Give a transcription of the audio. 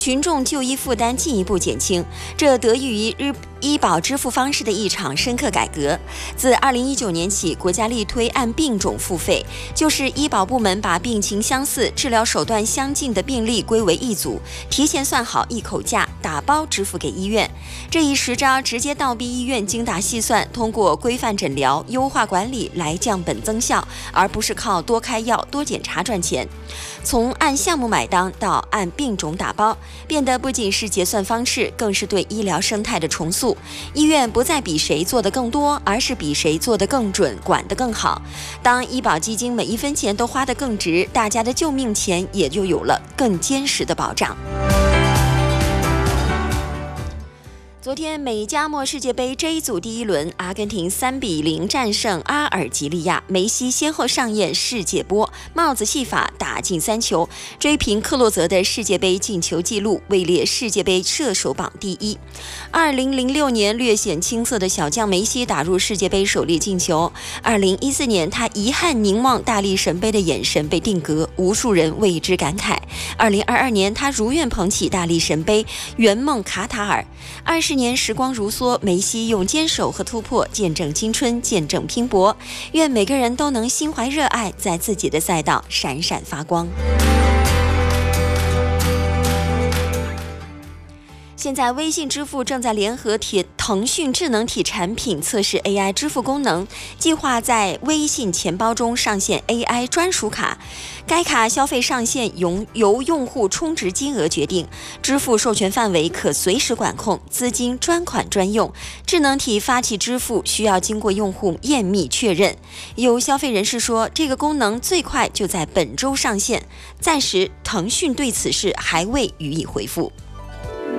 群众就医负担进一步减轻，这得益于医保支付方式的一场深刻改革。自2019年起，国家力推按病种付费，就是医保部门把病情相似、治疗手段相近的病例归为一组，提前算好一口价，打包支付给医院。这一实招直接倒逼医院精打细算，通过规范诊疗、优化管理来降本增效，而不是靠多开药、多检查赚钱。从按项目买单到按病种打包，变得不仅是结算方式，更是对医疗生态的重塑。医院不再比谁做得更多，而是比谁做得更准，管得更好。当医保基金每一分钱都花得更值，大家的救命钱也就有了更坚实的保障。昨天美加墨世界杯 J 组第一轮，阿根廷3-0战胜阿尔及利亚，梅西先后上演世界波，帽子戏法打进3球，追平克洛泽的世界杯进球纪录，位列世界杯射手榜第一。2006年略显青涩的小将梅西打入世界杯首粒进球。2014年，他遗憾凝望大力神杯的眼神被定格，无数人为之感慨。2022年，他如愿捧起大力神杯，圆梦卡塔尔。20年时光如梭，梅西用坚守和突破见证青春，见证拼搏。愿每个人都能心怀热爱，在自己的赛道闪闪发光。现在微信支付正在联合腾讯智能体产品测试 AI 支付功能，计划在微信钱包中上线 AI 专属卡。该卡消费上限由用户充值金额决定，支付授权范围可随时管控，资金专款专用。智能体发起支付需要经过用户验密确认。有消费人士说，这个功能最快就在本周上线。暂时，腾讯对此事还未予以回复。